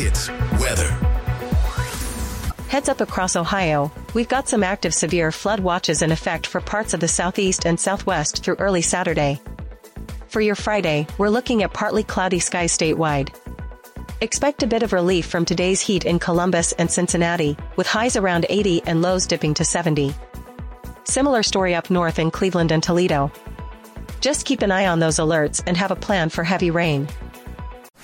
It's weather. Heads up across Ohio, we've got some active severe flood watches in effect for parts of the southeast and southwest through early Saturday. For your Friday, we're looking at partly cloudy skies statewide. Expect a bit of relief from today's heat in Columbus and Cincinnati, with highs around 80 and lows dipping to 70. Similar story up north in Cleveland and Toledo. Just keep an eye on those alerts and have a plan for heavy rain.